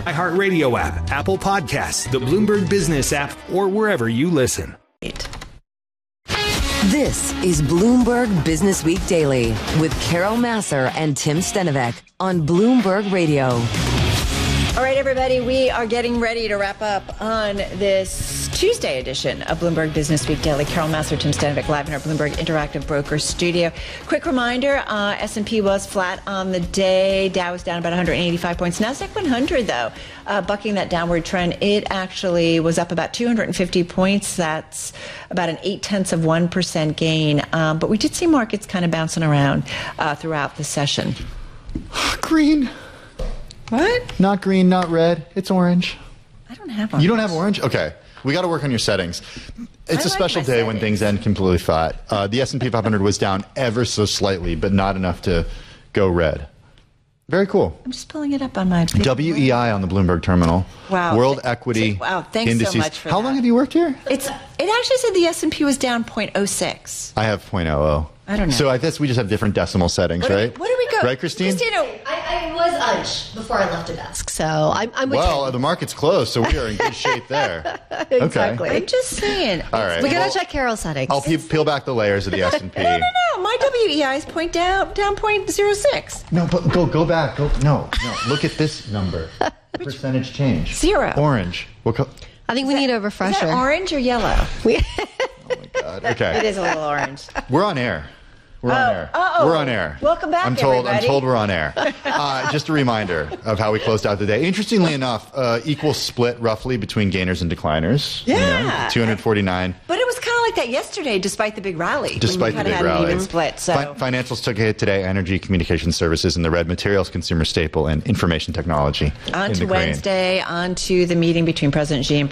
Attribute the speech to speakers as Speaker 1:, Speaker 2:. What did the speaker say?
Speaker 1: iHeartRadio app, Apple Podcasts, the Bloomberg Business app, or wherever you listen.
Speaker 2: This is Bloomberg Business Week Daily with Carol Massar and Tim Stenovec on Bloomberg Radio.
Speaker 3: All right, everybody, we are getting ready to wrap up on this Tuesday edition of Bloomberg Business Week Daily. Carol Massar, Tim Stenovec, live in our Bloomberg Interactive Brokers studio. Quick reminder, S&P was flat on the day. Dow was down about 185 points. NASDAQ 100, though, bucking that downward trend. It actually was up about 250 points. That's about an 0.8% gain. But we did see markets kind of bouncing around throughout the session.
Speaker 4: Green.
Speaker 3: What?
Speaker 4: Not green, not red. It's orange.
Speaker 3: I don't have orange.
Speaker 4: You don't have orange? Okay. We got to work on your settings. It's a special day when things end completely flat. The S&P 500 was down ever so slightly, but not enough to go red. Very cool.
Speaker 3: I'm just pulling it up on my...
Speaker 4: WEI on the Bloomberg terminal.
Speaker 3: Wow.
Speaker 4: World Equity
Speaker 3: Wow, thanks
Speaker 4: Indices.
Speaker 3: so much for
Speaker 4: How long have you worked here?
Speaker 3: It actually said the S&P was down 0.06.
Speaker 4: I have 0.00.
Speaker 3: I don't know.
Speaker 4: So I guess we just have different decimal settings, right?
Speaker 3: What do we go?
Speaker 4: Right, Christine?
Speaker 5: I was unch before I left the desk, so I'm with
Speaker 4: well,
Speaker 5: you.
Speaker 4: The market's closed, so we are in good shape there.
Speaker 5: Exactly.
Speaker 4: Okay.
Speaker 3: I'm just saying.
Speaker 4: All right.
Speaker 5: We gotta check Carol's settings.
Speaker 4: I'll peel back the layers of the S&P.
Speaker 3: No. My WEI is down 0.06.
Speaker 4: No, but go back. No. Look at this number. Percentage change.
Speaker 3: 0.
Speaker 4: Orange.
Speaker 5: I think we need a refresher.
Speaker 3: Is that orange or yellow?
Speaker 4: Oh my God. Okay.
Speaker 3: It is a little orange.
Speaker 4: We're on air. We're on air.
Speaker 3: Welcome back, everybody.
Speaker 4: I'm told we're on air. Just a reminder of how we closed out the day. Interestingly enough, equal split roughly between gainers and decliners.
Speaker 3: Yeah.
Speaker 4: 249.
Speaker 3: But it was kind of like that yesterday, despite the big rally.
Speaker 4: Despite the big rally.
Speaker 3: An even split. So.
Speaker 4: Financials took a hit today. Energy, communication services in the red. Materials, consumer staple, and information technology.
Speaker 3: On to Wednesday, on to the meeting between President Xi and